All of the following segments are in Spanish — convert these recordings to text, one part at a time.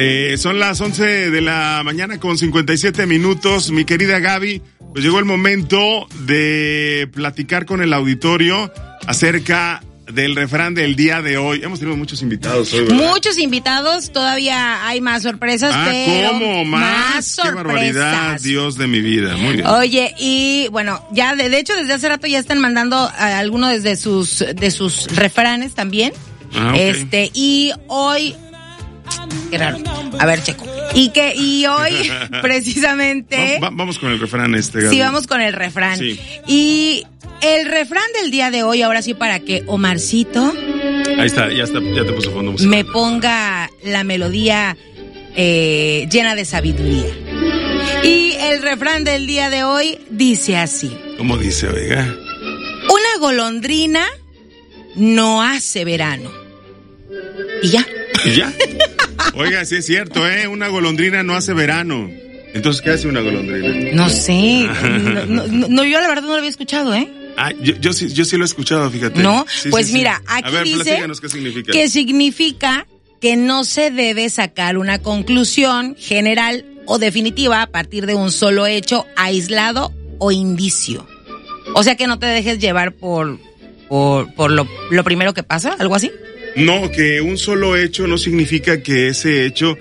Son las 11 de la mañana con 57 minutos. Mi querida Gaby, pues llegó el momento de platicar con el auditorio acerca del refrán del día de hoy. Hemos tenido muchos invitados hoy, ¿verdad? Muchos invitados, todavía hay más sorpresas, pero ¿cómo? ¿Más sorpresas. Qué barbaridad, Dios de mi vida. Muy bien. Oye, y bueno, ya de hecho desde hace rato ya están mandando a algunos de sus refranes también. Okay. Y hoy, qué raro. A ver, checo. Y hoy precisamente vamos con el refrán Gaby. Sí, vamos con el refrán. Sí. Y el refrán del día de hoy, ahora sí, para que Omarcito Ahí está, ya te puso fondo musical. me ponga la melodía llena de sabiduría. Y el refrán del día de hoy dice así. ¿Cómo dice, oiga? Una golondrina no hace verano. ¿Y ya? ¿Y ya? Oiga, sí es cierto, una golondrina no hace verano. Entonces, ¿qué hace una golondrina? No sé. No, yo la verdad no lo había escuchado, Yo sí lo he escuchado, fíjate. No, sí, pues sí, mira, sí. aquí a ver, dice platícanos qué significa. Que significa que no se debe sacar una conclusión general o definitiva a partir de un solo hecho aislado o indicio. O sea, que no te dejes llevar por lo primero que pasa, algo así. No, que un solo hecho no significa que ese hecho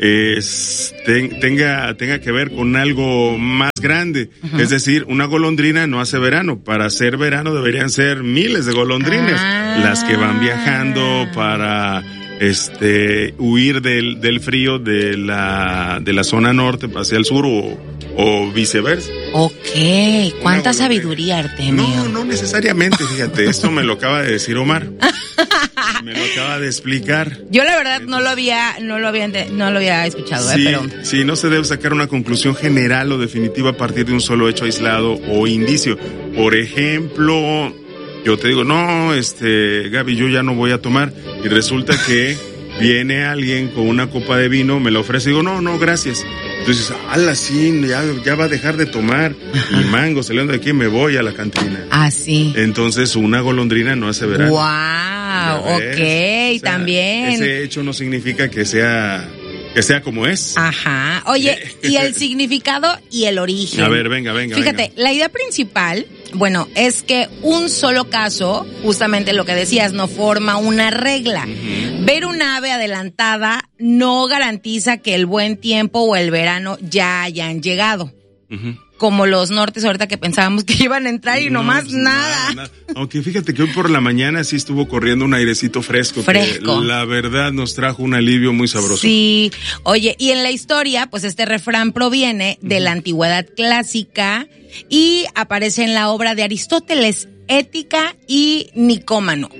tenga que ver con algo más grande. Uh-huh. Es decir, una golondrina no hace verano. Para hacer verano deberían ser miles de golondrinas las que van viajando para huir del frío de la zona norte hacia el sur o viceversa. Ok, cuánta sabiría, Artemio. No necesariamente, fíjate, esto me lo acaba de decir Omar. Me lo acaba de explicar. Yo la verdad no lo había escuchado, sí, pero sí, no se debe sacar una conclusión general o definitiva a partir de un solo hecho aislado o indicio. Por ejemplo, yo te digo, no, Gaby, yo ya no voy a tomar, y resulta que viene alguien con una copa de vino, me la ofrece, y digo, no, gracias. Entonces, sí, ya va a dejar de tomar. Ajá. Y mango, saliendo de aquí me voy a la cantina. Ah, sí. Entonces, una golondrina no hace verano. Wow, ok, o sea, también. Ese hecho no significa que sea como es. Ajá. Oye, y el significado y el origen. A ver, venga. Fíjate, la idea principal, bueno, es que un solo caso, justamente lo que decías, no forma una regla. Uh-huh. Ver un ave adelantada no garantiza que el buen tiempo o el verano ya hayan llegado. Uh-huh. Como los nortes ahorita que pensábamos que iban a entrar y nomás nada. Aunque fíjate que hoy por la mañana sí estuvo corriendo un airecito fresco. Que la verdad nos trajo un alivio muy sabroso. Sí. Oye, y en la historia, pues este refrán proviene de la antigüedad clásica y aparece en la obra de Aristóteles, Ética y Nicómaco.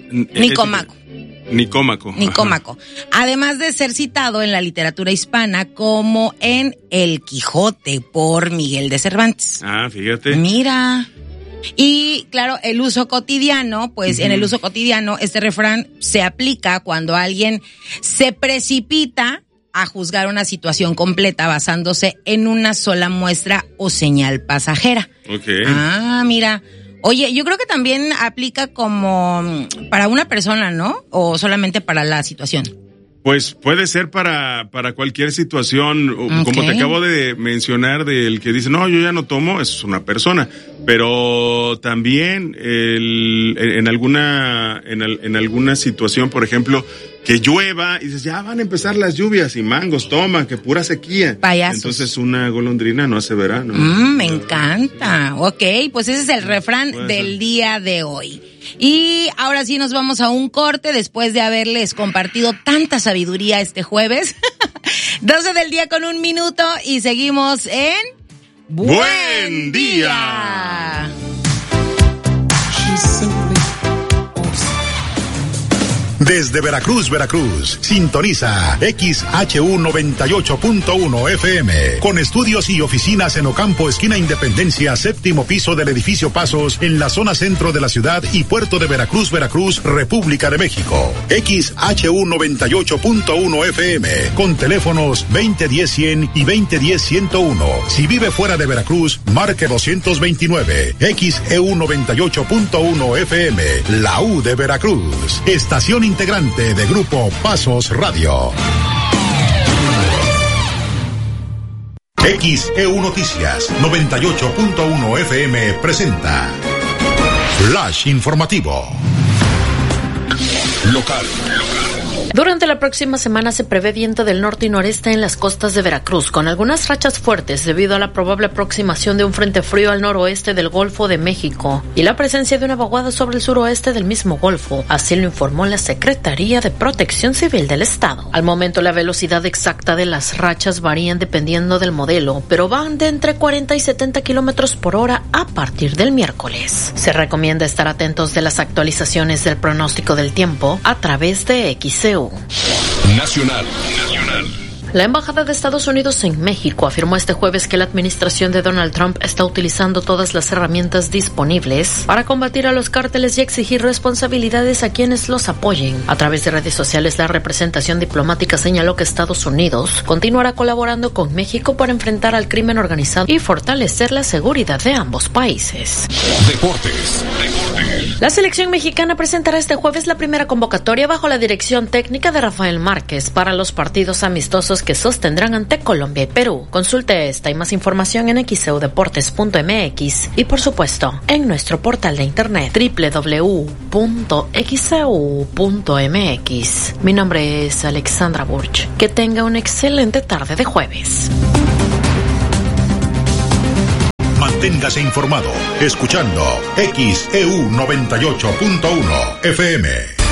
Además de ser citado en la literatura hispana como en El Quijote por Miguel de Cervantes. Ah, fíjate. Mira. Y claro, el uso cotidiano, pues en el uso cotidiano este refrán se aplica cuando alguien se precipita a juzgar una situación completa basándose en una sola muestra o señal pasajera. Okay. Ah, mira. Oye, yo creo que también aplica como para una persona, ¿no? O solamente para la situación. Pues puede ser para cualquier situación. Okay. Como te acabo de mencionar, del que dice, no, yo ya no tomo, es una persona. Pero también en alguna situación, por ejemplo, que llueva y dices, ya van a empezar las lluvias y mangos, toma, que pura sequía. Payasos. Entonces una golondrina no hace verano. Me encanta. Ok, pues ese es el refrán del día de hoy. Y ahora sí nos vamos a un corte después de haberles compartido tanta sabiduría este jueves. 12 del día con 1 minuto y seguimos en Buen Día. Desde Veracruz, sintoniza XHU 98.1 FM, con estudios y oficinas en Ocampo, esquina Independencia, 7º piso del edificio Pasos, en la zona centro de la ciudad y puerto de Veracruz, República de México. XHU 98.1 FM, con teléfonos 2010-100 y 2010-101. Si vive fuera de Veracruz, marque 229. XEU 98.1 FM, la U de Veracruz. Estación integrante de Grupo Pasos Radio. XEU Noticias 98.1 FM presenta Flash Informativo. Local. Durante la próxima semana se prevé viento del norte y noreste en las costas de Veracruz, con algunas rachas fuertes debido a la probable aproximación de un frente frío al noroeste del Golfo de México y la presencia de una vaguada sobre el suroeste del mismo Golfo. Así lo informó la Secretaría de Protección Civil del Estado. Al momento, la velocidad exacta de las rachas varían dependiendo del modelo, pero van de entre 40 y 70 kilómetros por hora a partir del miércoles. Se recomienda estar atentos de las actualizaciones del pronóstico del tiempo a través de XEU. Nacional. La Embajada de Estados Unidos en México afirmó este jueves que la administración de Donald Trump está utilizando todas las herramientas disponibles para combatir a los cárteles y exigir responsabilidades a quienes los apoyen. A través de redes sociales, la representación diplomática señaló que Estados Unidos continuará colaborando con México para enfrentar al crimen organizado y fortalecer la seguridad de ambos países. Deportes. La selección mexicana presentará este jueves la primera convocatoria bajo la dirección técnica de Rafael Márquez para los partidos amistosos que sostendrán ante Colombia y Perú. Consulte esta y más información en xeudeportes.mx y, por supuesto, en nuestro portal de internet www.xeu.mx. Mi nombre es Alexandra Burch. Que tenga una excelente tarde de jueves. Manténgase informado escuchando XEU 98.1 FM.